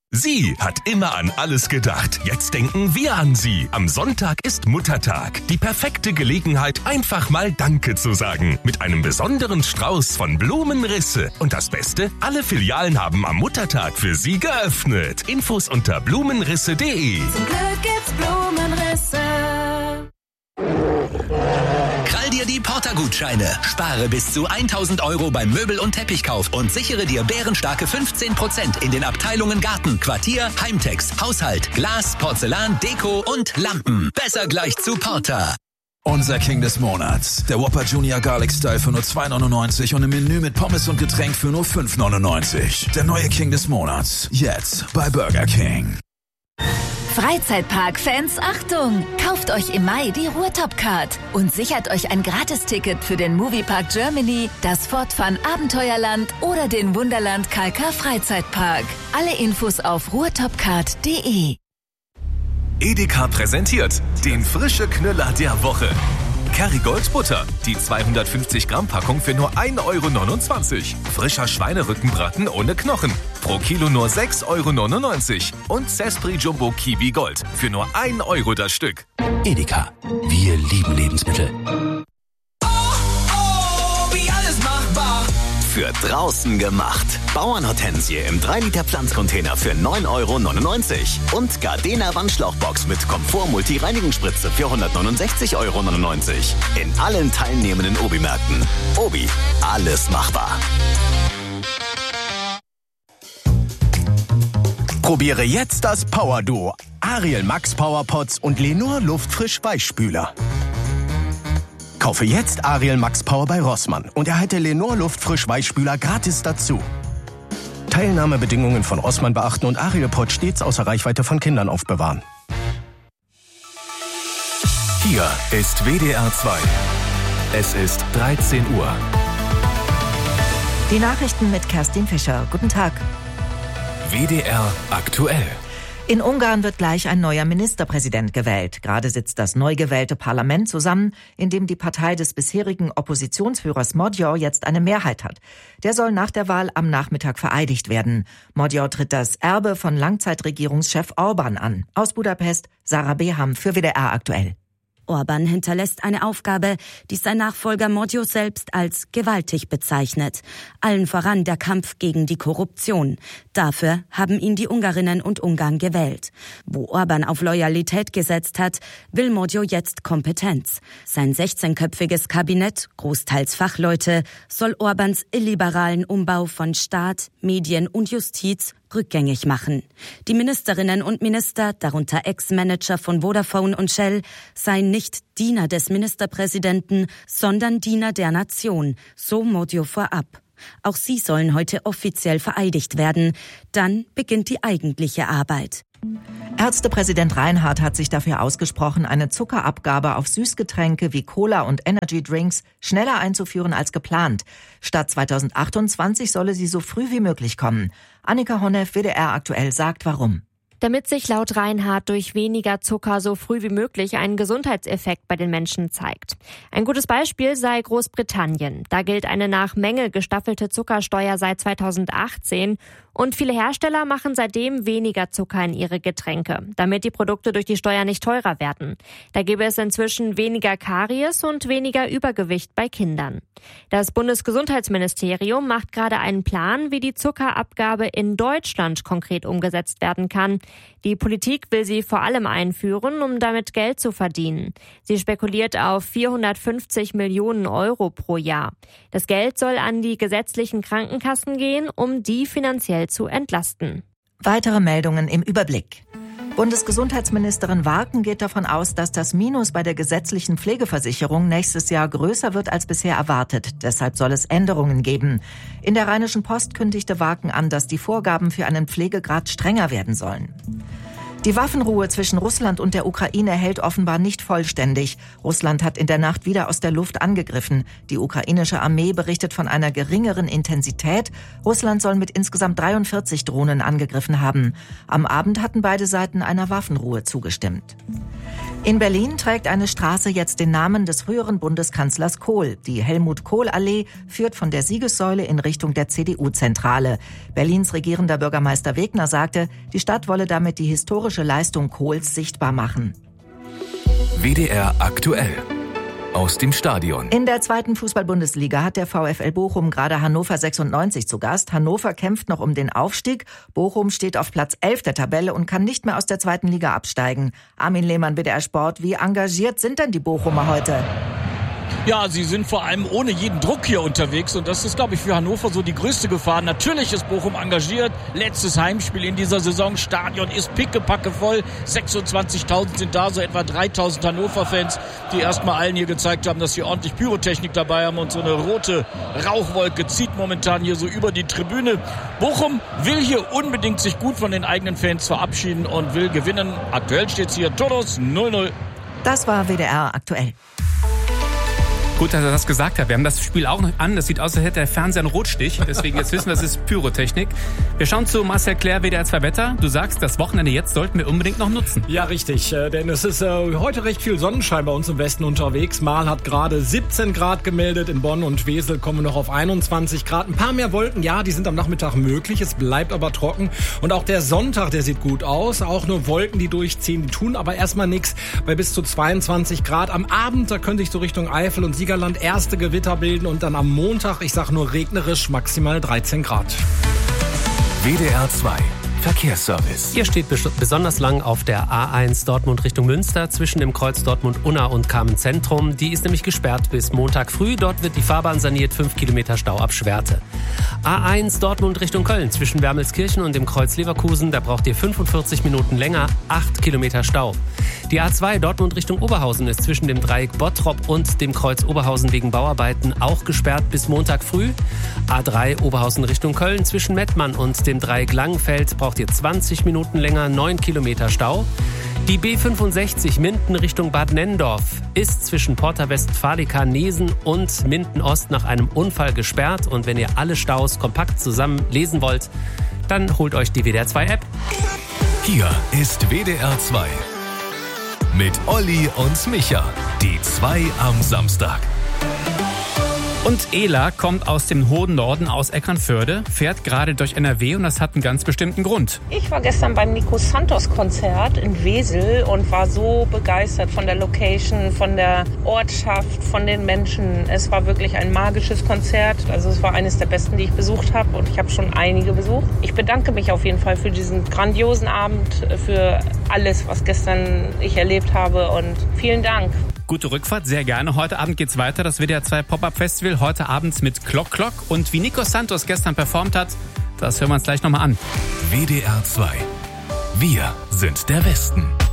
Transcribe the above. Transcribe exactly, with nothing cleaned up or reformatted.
Sie hat immer an alles gedacht. Jetzt denken wir an Sie. Am Sonntag ist Muttertag. Die perfekte Gelegenheit, einfach mal Danke zu sagen. Mit einem besonderen Strauß von Blumenrisse. Und das Beste, alle Filialen haben am Muttertag für Sie geöffnet. Infos unter blumenrisse punkt de. Zum Glück gibt's Blumenrisse. Krall dir die Porter-Gutscheine. Spare bis zu tausend Euro beim Möbel- und Teppichkauf und sichere dir bärenstarke fünfzehn Prozent in den Abteilungen Garten, Quartier, Heimtex, Haushalt, Glas, Porzellan, Deko und Lampen. Besser gleich zu Porter. Unser King des Monats. Der Whopper Junior Garlic Style für nur zwei neunundneunzig und im Menü mit Pommes und Getränk für nur fünf neunundneunzig. Der neue King des Monats. Jetzt bei Burger King. Freizeitpark-Fans, Achtung! Kauft euch im Mai die Ruhrtop-Card und sichert euch ein Gratisticket für den Moviepark Germany, das Fort Fun Abenteuerland oder den Wunderland Kalka Freizeitpark. Alle Infos auf ruhrtopcard punkt de. Edeka präsentiert den frische Knüller der Woche. Kerrygold Butter, die zweihundertfünfzig Gramm Packung für nur ein Euro neunundzwanzig. Frischer Schweinerückenbraten ohne Knochen, pro Kilo nur sechs Euro neunundneunzig. Und Cespri Jumbo Kiwi Gold für nur ein Euro das Stück. Edeka. Wir lieben Lebensmittel. Oh, oh, wie alles machbar. Für draußen gemacht. Bauernhortensie im drei Liter Pflanzcontainer für neun Euro neunundneunzig. Und Gardena Wandschlauchbox mit Komfort-Multi-Reinigungsspritze für hundertneunundsechzig Euro neunundneunzig. In allen teilnehmenden Obi-Märkten. Obi, alles machbar. Probiere jetzt das Power Duo. Ariel Max Power Pots und Lenor Luftfrisch Weichspüler. Kaufe jetzt Ariel Max Power bei Rossmann und erhalte Lenor Luftfrisch Weichspüler gratis dazu. Teilnahmebedingungen von Rossmann beachten und Ariel Pot stets außer Reichweite von Kindern aufbewahren. Hier ist W D R zwei. Es ist dreizehn Uhr. Die Nachrichten mit Kerstin Fischer. Guten Tag. W D R aktuell. In Ungarn wird gleich ein neuer Ministerpräsident gewählt. Gerade sitzt das neu gewählte Parlament zusammen, in dem die Partei des bisherigen Oppositionsführers Magyar jetzt eine Mehrheit hat. Der soll nach der Wahl am Nachmittag vereidigt werden. Magyar tritt das Erbe von Langzeitregierungschef Orbán an. Aus Budapest, Sarah Beham für W D R aktuell. Orbán hinterlässt eine Aufgabe, die sein Nachfolger Magyar selbst als gewaltig bezeichnet. Allen voran der Kampf gegen die Korruption. Dafür haben ihn die Ungarinnen und Ungarn gewählt. Wo Orbán auf Loyalität gesetzt hat, will Magyar jetzt Kompetenz. Sein sechzehnköpfiges Kabinett, großteils Fachleute, soll Orbáns illiberalen Umbau von Staat, Medien und Justiz rückgängig machen. Die Ministerinnen und Minister, darunter Ex-Manager von Vodafone und Shell, seien nicht Diener des Ministerpräsidenten, sondern Diener der Nation, so Magyar vorab. Auch sie sollen heute offiziell vereidigt werden. Dann beginnt die eigentliche Arbeit. Ärztepräsident Reinhardt hat sich dafür ausgesprochen, eine Zuckerabgabe auf Süßgetränke wie Cola und Energydrinks schneller einzuführen als geplant. Statt zweitausendachtundzwanzig solle sie so früh wie möglich kommen. Annika Honneff, W D R aktuell, sagt warum. Damit sich laut Reinhardt durch weniger Zucker so früh wie möglich ein Gesundheitseffekt bei den Menschen zeigt. Ein gutes Beispiel sei Großbritannien. Da gilt eine nach Menge gestaffelte Zuckersteuer seit zweitausendachtzehn und viele Hersteller machen seitdem weniger Zucker in ihre Getränke, damit die Produkte durch die Steuer nicht teurer werden. Da gäbe es inzwischen weniger Karies und weniger Übergewicht bei Kindern. Das Bundesgesundheitsministerium macht gerade einen Plan, wie die Zuckerabgabe in Deutschland konkret umgesetzt werden kann. Die Politik will sie vor allem einführen, um damit Geld zu verdienen. Sie spekuliert auf vierhundertfünfzig Millionen Euro pro Jahr. Das Geld soll an die gesetzlichen Krankenkassen gehen, um die finanziell zu entlasten. Weitere Meldungen im Überblick. Bundesgesundheitsministerin Warken geht davon aus, dass das Minus bei der gesetzlichen Pflegeversicherung nächstes Jahr größer wird als bisher erwartet. Deshalb soll es Änderungen geben. In der Rheinischen Post kündigte Warken an, dass die Vorgaben für einen Pflegegrad strenger werden sollen. Die Waffenruhe zwischen Russland und der Ukraine hält offenbar nicht vollständig. Russland hat in der Nacht wieder aus der Luft angegriffen. Die ukrainische Armee berichtet von einer geringeren Intensität. Russland soll mit insgesamt dreiundvierzig Drohnen angegriffen haben. Am Abend hatten beide Seiten einer Waffenruhe zugestimmt. In Berlin trägt eine Straße jetzt den Namen des früheren Bundeskanzlers Kohl. Die Helmut-Kohl-Allee führt von der Siegessäule in Richtung der C D U-Zentrale. Berlins regierender Bürgermeister Wegner sagte, die Stadt wolle damit die historische Leistung Kohls sichtbar machen. W D R aktuell. Aus dem Stadion. In der zweiten Fußball-Bundesliga hat der VfL Bochum gerade Hannover sechsundneunzig zu Gast. Hannover kämpft noch um den Aufstieg. Bochum steht auf Platz elf der Tabelle und kann nicht mehr aus der zweiten Liga absteigen. Armin Lehmann, W D R Sport. Wie engagiert sind denn die Bochumer heute? Ja, sie sind vor allem ohne jeden Druck hier unterwegs und das ist, glaube ich, für Hannover so die größte Gefahr. Natürlich ist Bochum engagiert. Letztes Heimspiel in dieser Saison. Stadion ist pickepacke voll. sechsundzwanzigtausend sind da, so etwa dreitausend Hannover-Fans, die erstmal allen hier gezeigt haben, dass sie ordentlich Pyrotechnik dabei haben und so eine rote Rauchwolke zieht momentan hier so über die Tribüne. Bochum will hier unbedingt sich gut von den eigenen Fans verabschieden und will gewinnen. Aktuell steht es hier Todos null null. Das war W D R aktuell. Gut, dass er das gesagt hat. Wir haben das Spiel auch noch an. Das sieht aus, als hätte der Fernseher einen Rotstich. Deswegen jetzt wissen wir, das ist Pyrotechnik. Wir schauen zu Marcel Claire, W D R zwei Wetter. Du sagst, das Wochenende jetzt sollten wir unbedingt noch nutzen. Ja, richtig. Denn es ist äh, heute recht viel Sonnenschein bei uns im Westen unterwegs. Marl hat gerade siebzehn Grad gemeldet. In Bonn und Wesel kommen wir noch auf einundzwanzig Grad. Ein paar mehr Wolken, ja, die sind am Nachmittag möglich. Es bleibt aber trocken. Und auch der Sonntag, der sieht gut aus. Auch nur Wolken, die durchziehen, die tun aber erstmal nichts. Bei bis zu zweiundzwanzig Grad. Am Abend, da könnte ich so Richtung Eifel und Siegerland erste Gewitter bilden und dann am Montag, ich sag nur regnerisch, maximal dreizehn Grad. W D R zwei Verkehrsservice. Hier steht bes- besonders lang auf der A eins Dortmund Richtung Münster zwischen dem Kreuz Dortmund-Unna und Kamen-Zentrum. Die ist nämlich gesperrt bis Montag früh. Dort wird die Fahrbahn saniert, fünf Kilometer Stau ab Schwerte. A eins Dortmund Richtung Köln zwischen Wermelskirchen und dem Kreuz Leverkusen. Da braucht ihr fünfundvierzig Minuten länger, acht Kilometer Stau. Die A zwei Dortmund Richtung Oberhausen ist zwischen dem Dreieck Bottrop und dem Kreuz Oberhausen wegen Bauarbeiten auch gesperrt bis Montag früh. A drei Oberhausen Richtung Köln zwischen Mettmann und dem Dreieck Langenfeld braucht ihr zwanzig Minuten länger, neun Kilometer Stau. Die B fünfundsechzig Minden Richtung Bad Nenndorf ist zwischen Porta Westfalica Nesen und Minden Ost nach einem Unfall gesperrt. Und wenn ihr alle Staus kompakt zusammen lesen wollt, dann holt euch die W D R zwei App. Hier ist W D R zwei. Mit Olli und Micha. Die zwei am Samstag. Und Ela kommt aus dem hohen Norden, aus Eckernförde, fährt gerade durch N R W und das hat einen ganz bestimmten Grund. Ich war gestern beim Nico Santos Konzert in Wesel und war so begeistert von der Location, von der Ortschaft, von den Menschen. Es war wirklich ein magisches Konzert. Also es war eines der besten, die ich besucht habe und ich habe schon einige besucht. Ich bedanke mich auf jeden Fall für diesen grandiosen Abend, für alles, was gestern ich erlebt habe und vielen Dank. Gute Rückfahrt, sehr gerne. Heute Abend geht's weiter, das W D R zwei Pop-Up Festival. Heute Abend mit Clock Clock. Und wie Nico Santos gestern performt hat, das hören wir uns gleich nochmal an. W D R zwei. Wir sind der Westen.